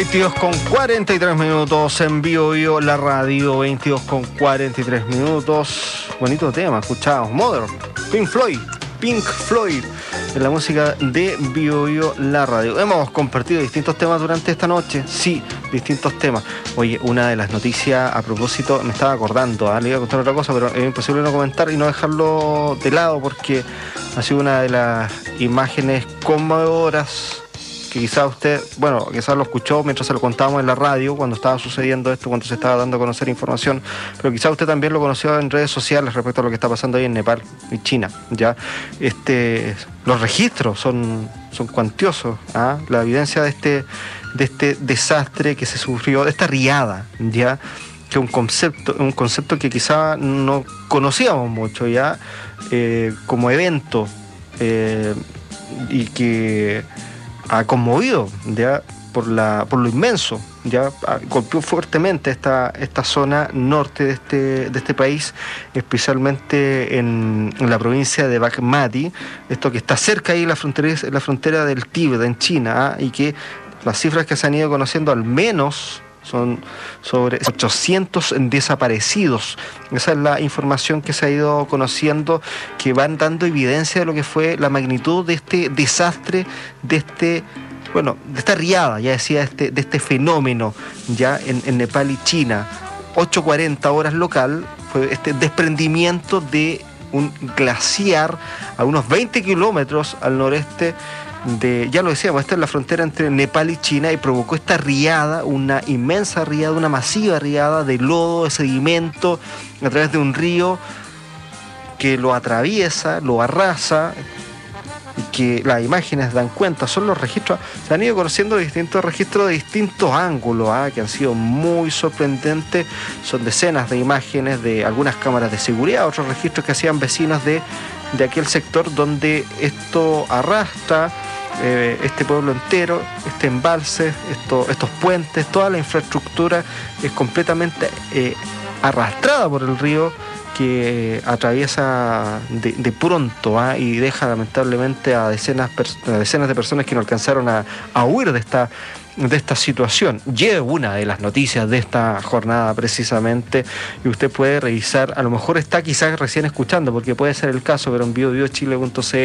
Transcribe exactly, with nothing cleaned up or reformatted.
veintidós con cuarenta y tres minutos en Bio Bio, la radio. Veintidós con cuarenta y tres minutos. Bonito tema, escuchábamos Mother, Pink Floyd, Pink Floyd, en la música de Bio Bio, la radio. Hemos compartido distintos temas durante esta noche, sí, distintos temas. Oye, una de las noticias a propósito, me estaba acordando, ¿eh? Le iba a contar otra cosa, pero es imposible no comentar y no dejarlo de lado porque ha sido una de las imágenes conmovedoras que quizás usted, bueno, quizás lo escuchó mientras se lo contábamos en la radio cuando estaba sucediendo esto, cuando se estaba dando a conocer información, pero quizás usted también lo conoció en redes sociales respecto a lo que está pasando ahí en Nepal y China, ¿ya? Este, los registros son, son cuantiosos, ¿ah? La evidencia de este, de este desastre que se sufrió, de esta riada, ¿ya? Que un concepto, un concepto que quizá no conocíamos mucho, ¿ya? Eh, como evento, eh, y que ha conmovido ya por la por lo inmenso, ya golpeó fuertemente esta esta zona norte de este de este país, especialmente en, en la provincia de Bagmati, esto que está cerca ahí la frontera la frontera del Tíbet en China, ¿eh? Y que las cifras que se han ido conociendo al menos son sobre ochocientos desaparecidos. Esa es la información que se ha ido conociendo, que van dando evidencia de lo que fue la magnitud de este desastre, de este, bueno, de esta riada, ya decía, este, de este fenómeno ya en, en Nepal y China. ocho cuarenta horas local, fue este desprendimiento de un glaciar a unos veinte kilómetros al noreste de, ya lo decíamos, esta es la frontera entre Nepal y China, y provocó esta riada, una inmensa riada, una masiva riada de lodo, de sedimento, a través de un río que lo atraviesa, lo arrasa, y que las imágenes dan cuenta, son los registros, se han ido conociendo distintos registros de distintos ángulos, ¿ah? Que han sido muy sorprendentes, son decenas de imágenes de algunas cámaras de seguridad, otros registros que hacían vecinos de, de aquel sector donde esto arrastra eh, este pueblo entero, este embalse, esto, estos puentes, toda la infraestructura es completamente eh, arrastrada por el río, que atraviesa de, de pronto, ¿eh? Y deja lamentablemente a decenas, a decenas de personas que no alcanzaron a, a huir de esta, de esta situación. Y es una de las noticias de esta jornada precisamente, y usted puede revisar, a lo mejor está quizás recién escuchando, porque puede ser el caso, pero en bio bio chile punto c l